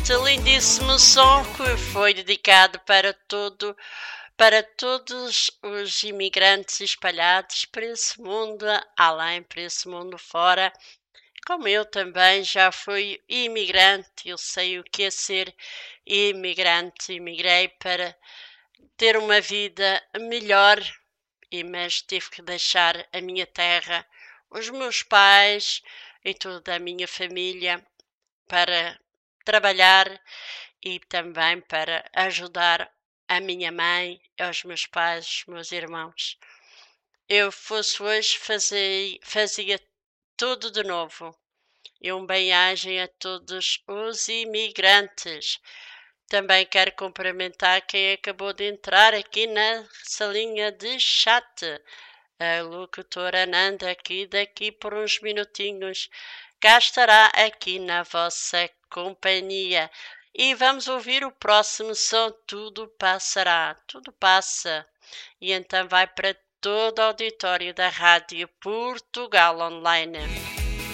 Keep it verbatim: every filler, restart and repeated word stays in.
este lindíssimo som que foi dedicado para todo, para todos os imigrantes espalhados por esse mundo além, por esse mundo fora. Como eu também já fui imigrante, eu sei o que é ser imigrante. Imigrei para ter uma vida melhor, e mas tive que deixar a minha terra, os meus pais e toda a minha família para trabalhar e também para ajudar a minha mãe, aos meus pais, os meus irmãos. Eu fosse hoje fazer, fazia tudo de novo. E um bem-aja a todos os imigrantes. Também quero cumprimentar quem acabou de entrar aqui na salinha de chat. A locutora Nanda, aqui daqui por uns minutinhos, cá estará aqui na vossa companhia. E vamos ouvir o próximo som, Tudo Passará. Tudo passa. E então vai para todo o auditório da Rádio Portugal Online.